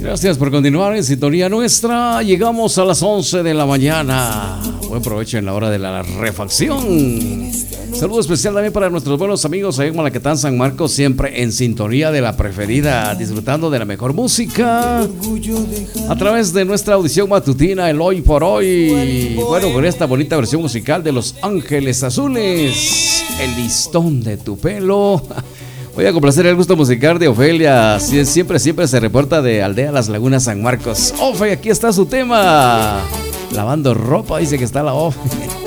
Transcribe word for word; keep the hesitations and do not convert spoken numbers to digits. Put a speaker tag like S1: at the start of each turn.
S1: Gracias por continuar en sintonía nuestra. Llegamos a las once de la mañana. Buen provecho en la hora de la refacción. Saludo especial también para nuestros buenos amigos ahí en Malaquetán, San Marcos, siempre en sintonía de la preferida, disfrutando de la mejor música a través de nuestra audición matutina, el Hoy por Hoy. Bueno, con esta bonita versión musical de Los Ángeles Azules, El Listón de tu Pelo. Voy a complacer el gusto musical de Ofelia. Siempre, siempre se reporta de Aldea Las Lagunas, San Marcos. Ofe, aquí está su tema. Lavando ropa, dice que está la Ofe.